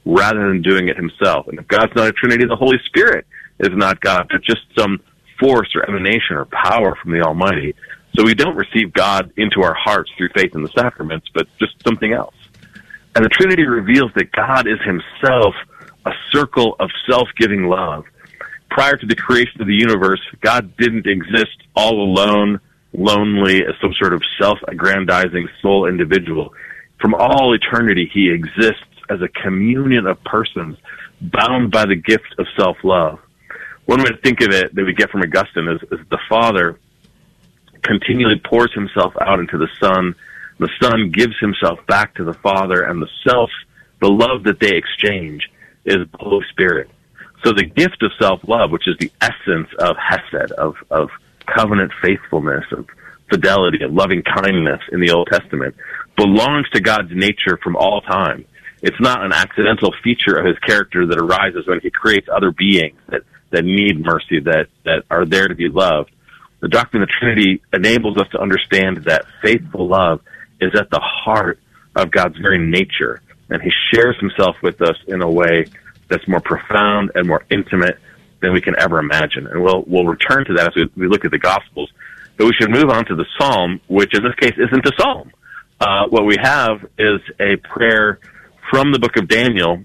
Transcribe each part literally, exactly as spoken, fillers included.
rather than doing it himself. And if God's not a Trinity, the Holy Spirit is not God, but just some force or emanation or power from the Almighty. So we don't receive God into our hearts through faith in the sacraments, but just something else. And the Trinity reveals that God is himself a circle of self-giving love. Prior to the creation of the universe, God didn't exist all alone, lonely, as some sort of self-aggrandizing sole individual. From all eternity, he exists as a communion of persons bound by the gift of self-love. One way to think of it that we get from Augustine is, is the Father continually pours himself out into the Son. The Son gives himself back to the Father, and the self, the love that they exchange, is the Holy Spirit. So the gift of self-love, which is the essence of Hesed, of, of covenant faithfulness, of fidelity, of loving kindness in the Old Testament, belongs to God's nature from all time. It's not an accidental feature of his character that arises when he creates other beings that, that need mercy, that, that are there to be loved. The doctrine of the Trinity enables us to understand that faithful love is at the heart of God's very nature, and he shares himself with us in a way that's more profound and more intimate than we can ever imagine. And we'll we'll return to that as we, we look at the Gospels. But we should move on to the Psalm, which in this case isn't a psalm. Uh, what we have is a prayer from the book of Daniel.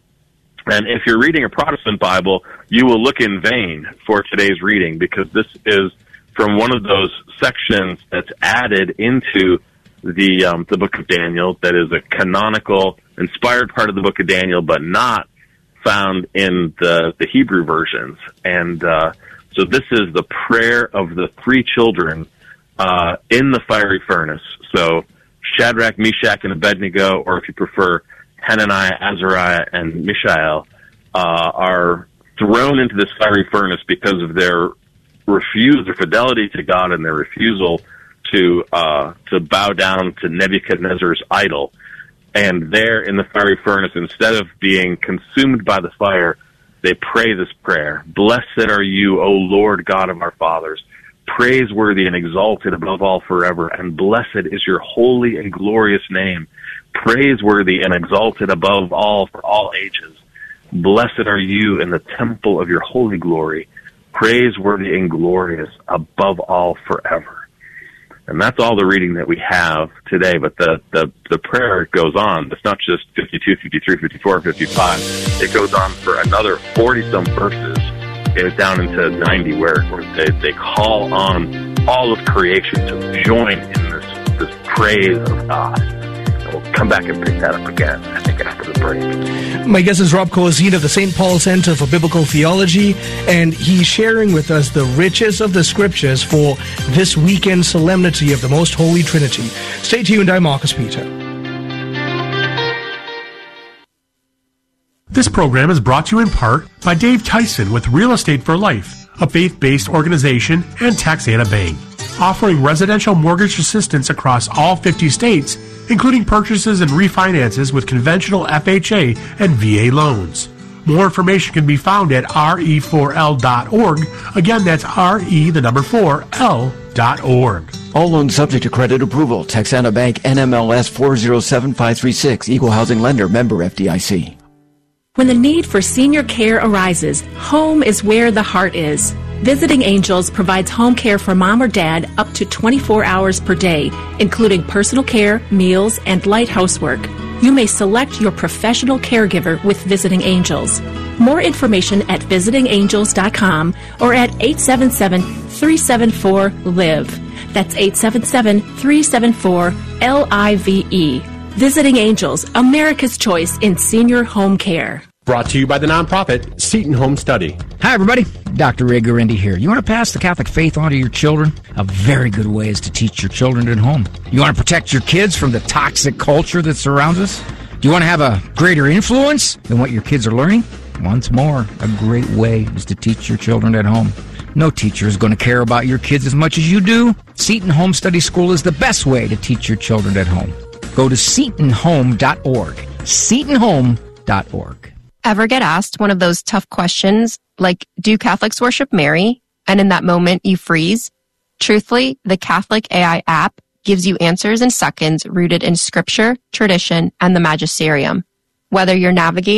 And if you're reading a Protestant Bible, you will look in vain for today's reading, because this is from one of those sections that's added into the um, the book of Daniel, that is a canonical, inspired part of the book of Daniel, but not found in the, the Hebrew versions. And uh, so this is the prayer of the three children uh, in the fiery furnace. So Shadrach, Meshach, and Abednego, or if you prefer, Hananiah, Azariah, and Mishael, uh, are thrown into this fiery furnace because of their refuse, their fidelity to God, and their refusal to uh, to bow down to Nebuchadnezzar's idol. And there in the fiery furnace, instead of being consumed by the fire, they pray this prayer: "Blessed are you, O Lord God of our fathers, praiseworthy and exalted above all forever, and blessed is your holy and glorious name, praiseworthy and exalted above all for all ages. Blessed are you in the temple of your holy glory, praiseworthy and glorious above all forever." And that's all the reading that we have today, but the, the, the prayer goes on. It's not just fifty-two, fifty-three, fifty-four, fifty-five. It goes on for another forty-some verses, get down into ninety, where, where they, they call on all of creation to join in this, this praise of God. And we'll come back and pick that up again, I think, after the break. My guest is Rob Corazine of the Saint Paul Center for Biblical Theology, and he's sharing with us the riches of the Scriptures for this weekend solemnity of the Most Holy Trinity. Stay tuned, I'm Marcus Peter. This program is brought to you in part by Dave Tyson with Real Estate for Life, a faith-based organization, and Taxana Bank, offering residential mortgage assistance across all fifty states, including purchases and refinances with conventional F H A and V A loans. More information can be found at R E four L dot org. Again, that's R E, the number four, L dot org. All loans subject to credit approval. Texana Bank, N M L S four zero seven five three six. Equal housing lender. Member F D I C. When the need for senior care arises, home is where the heart is. Visiting Angels provides home care for mom or dad up to twenty-four hours per day, including personal care, meals, and light housework. You may select your professional caregiver with Visiting Angels. More information at visiting angels dot com or at eight seven seven, three seven four, L I V E. That's eight seven seven, three seven four, L I V E. Visiting Angels, America's choice in senior home care. Brought to you by the nonprofit Seton Home Study. Hi, everybody. Doctor Ray Guarendi here. You want to pass the Catholic faith on to your children? A very good way is to teach your children at home. You want to protect your kids from the toxic culture that surrounds us? Do you want to have a greater influence than what your kids are learning? Once more, a great way is to teach your children at home. No teacher is going to care about your kids as much as you do. Seton Home Study School is the best way to teach your children at home. Go to seton home dot org. seton home dot org. Ever get asked one of those tough questions like, do Catholics worship Mary? And in that moment, you freeze? Truthfully, the Catholic A I app gives you answers in seconds rooted in scripture, tradition, and the magisterium. Whether you're navigating